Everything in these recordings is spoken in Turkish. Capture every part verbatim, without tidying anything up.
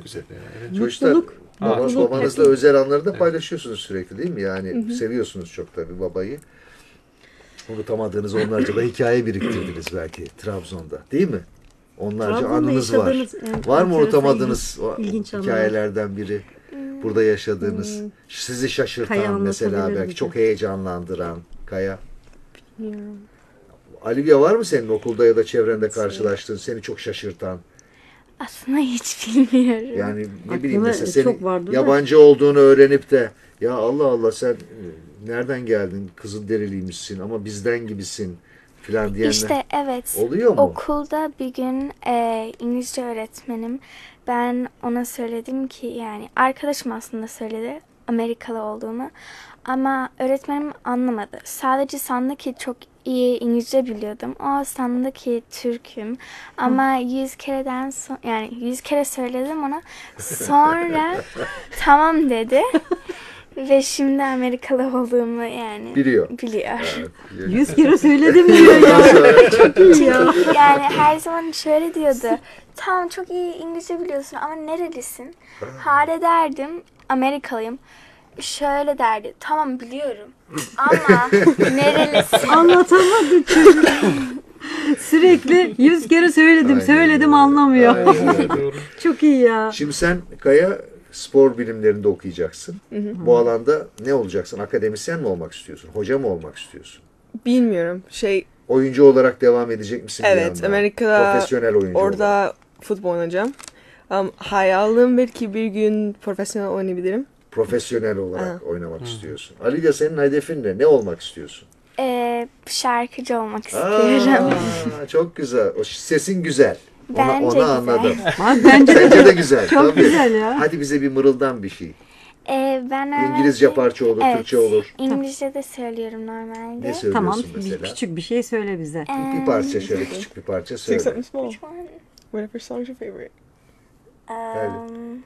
güzel. Evet. Çocuklar, Mutluluk, baba, mutluluk, babanızla happy. özel anları da paylaşıyorsunuz sürekli değil mi? Yani seviyorsunuz çok tabii babayı. Unutamadığınız onlarca da hikaye biriktirdiniz belki Trabzon'da değil mi? Onlarca Trabzon'da anınız var. yaşadığınız en Var mı enteresan, unutamadığınız o ilginç anılar? hikayelerden biri? Burada yaşadığınız, sizi Kaya şaşırtan mesela anlatabilir belki bize. çok heyecanlandıran Kaya. Bilmiyorum. Olivia var mı senin okulda ya da çevrende karşılaştığın, seni çok şaşırtan? Aslında hiç bilmiyorum. Yani ne Aklına bileyim mesela çok senin vardır da. yabancı olduğunu öğrenip de ya Allah Allah sen e, nereden geldin? Kızılderiliymişsin ama bizden gibisin filan diyenler İşte evet. oluyor mu? Okulda bir gün e, İngilizce öğretmenim, ben ona söyledim ki, yani arkadaşım aslında söyledi Amerikalı olduğumu, ama öğretmenim anlamadı. Sadece sandı ki çok iyi İngilizce biliyordum. O sandı ki Türk'üm. Ama yüz kereden son, yani yüz kere söyledim ona. Sonra tamam dedi. Ve şimdi Amerikalı olduğumu yani Biliyor. biliyor. Yüz kere söyledim diyor ya. Çok iyi ya. Yani her zaman şöyle diyordu. Tamam, çok iyi İngilizce biliyorsun ama nerelisin? Hale derdim, Amerikalıyım. Şöyle derdi. Tamam biliyorum. Ama nerelisin? Anlatamadı çocuk. Sürekli yüz kere söyledim, Aynen söyledim öyle. anlamıyor. Aynen Doğru. Çok iyi ya. Şimdi sen Kaya spor bilimlerinde okuyacaksın. Bu alanda ne olacaksın? Akademisyen mi olmak istiyorsun? Hoca mı olmak istiyorsun? Bilmiyorum. Şey, Oyuncu olarak devam edecek misin? bir evet, yandan? Amerika'da Profesyonel oyuncu olarak. orada futbol oynayacağım. Um, hayalim belki bir gün profesyonel oynayabilirim. Profesyonel olarak oynamak istiyorsun. Olivia senin hedefin ne? Ne olmak istiyorsun? Ee, şarkıcı olmak istiyorum. Aa, çok güzel. O sesin güzel. Ona, Bence onu güzel. anladım. Abi bence de Bence de güzel. çok tabii. güzel ya. Hadi bize bir mırıldan bir şey. Ee, ben İngilizce normalde- parça olur, evet, Türkçe olur. İngilizce de söylüyorum normalde. Ne söylüyorsun Tamam, bir, mesela? küçük bir şey söyle bize. Bir parça şöyle küçük bir parça Sing söyle. something small. Which one? Whatever song's your favorite. Um,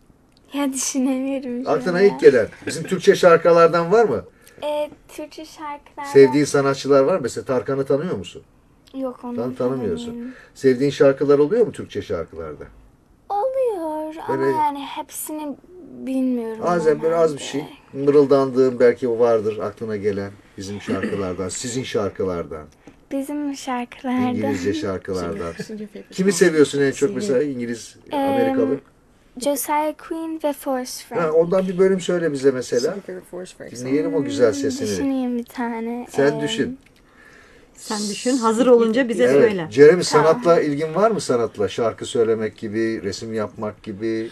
ya düşünemiyorum şu Aklına an. ilk gelen. Bizim Türkçe şarkılardan var mı? Ee, Türkçe şarkılar. Sevdiğin sanatçılar var mı? Mesela Tarkan'ı tanıyor musun? Yok, onu Tan tanımıyorsun. tanımıyorum. Sevdiğin şarkılar oluyor mu Türkçe şarkılarda? Oluyor ama Böyle- yani hepsini bilmiyorum. Bazen böyle az bir genelde. şey. Mırıldandığın belki o vardır aklına gelen bizim şarkılardan, sizin şarkılardan, Bizim şarkılarda. İngilizce şarkılardan. What's your favorite Kimi song? seviyorsun en çok mesela İngiliz, Amerikalı? Josiah Quinn ve Forrest Frank. Ha, ondan bir bölüm söyle bize What's mesela. your favorite Forrest Frank song? Dinleyelim o güzel sesini. Düşüneyim bir tane. Sen Ee, düşün. Sen düşün, hazır olunca bize Evet. söyle. Jeremy, sanatla ilgin var mı sanatla? Şarkı söylemek gibi, resim yapmak gibi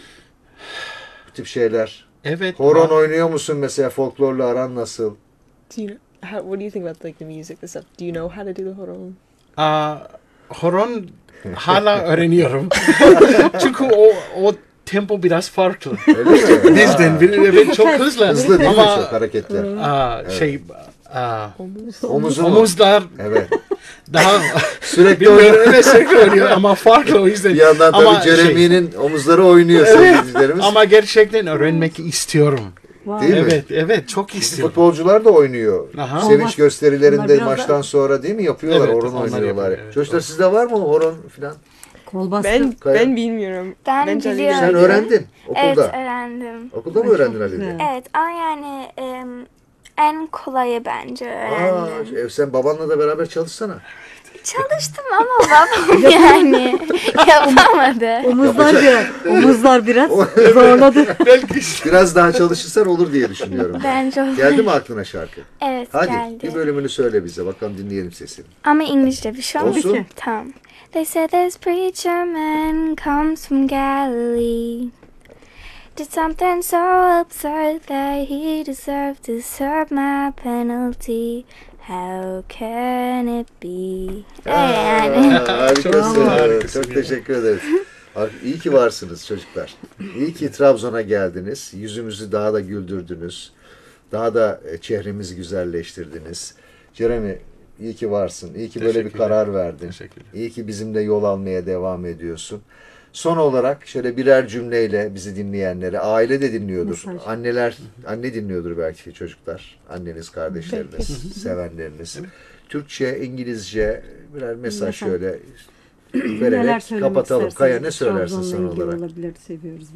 bu tip şeyler. Evet. Horon ha- oynuyor musun mesela? Folklorla aran nasıl? Do you know, how, what do you think about like the music, the stuff? Do you know how to do the horon? Aa, horon hala öğreniyorum. Çünkü o o tempo biraz farklı. Öyle mi? Bizden bir evet çok hızlı. Hızlı değil mi Ama çok hareketler? aa, şey aa, Omuzu mu? omuzlar Evet. daha Sürekli oynuyor. bilmiyorum ne sürekli oynuyor ama farklı o yüzden. Bir yandan Ama tabii şey- Jeremy'nin omuzları oynuyor sevgili izleyicilerimiz. Ama gerçekten öğrenmek istiyorum. Wow. Değil mi? Evet, evet çok istiyorum. Futbolcular da oynuyor. Aha. Sevinç Onlar gösterilerinde biraz da- maçtan sonra değil mi yapıyorlar? Evet, horon onlar oynuyorlar. yapıyor, evet, Çocuklar doğru. sizde var mı horon filan? Kol bastı. Ben Kaya- ben bilmiyorum. Ben sadece biliyorum. Sen biliyorum. öğrendin okulda. Evet, öğrendim. Okulda mı Ay, öğrendin çok Ali de? güzel. Evet ama yani em, en kolayı bence öğrendim. Aa, e, sen babanla da beraber çalışsana. Çalıştım ama babam yani yapamadı. Omuzlar biraz, omuzlar biraz zorladı. Belki Biraz daha çalışırsan olur diye düşünüyorum. Bence olur. Geldi mi aklına şarkı? Evet, Hadi geldi. bir bölümünü söyle bize. Bakalım dinleyelim sesini. Ama İngilizce bir şey olmuş. Olsun. ki. Tamam. They said this preacher man comes from Galilee. Did something so absurd that he deserved to serve my penalty. How can it be? Yani. Aa, harikasın. Çok harikasın Çok ya. teşekkür ederim. İyi ki varsınız çocuklar. İyi ki Trabzon'a geldiniz. Yüzümüzü daha da güldürdünüz. Daha da e, çehremizi güzelleştirdiniz. Jeremy, iyi ki varsın. İyi ki böyle bir Teşekkürler. karar verdin. Teşekkürler. İyi ki bizimle yol almaya devam ediyorsun. Son olarak şöyle birer cümleyle bizi dinleyenlere, aile de dinliyordur. Mesaj. Anneler, anne dinliyordur belki çocuklar. Anneniz, kardeşleriniz, sevenleriniz. Türkçe, İngilizce birer mesaj Mesaj. şöyle Neler vererek söylemek kapatalım. istersiniz? Kaya ne söylersin Trabzon'la son ilgili olarak? olabilir, seviyoruz.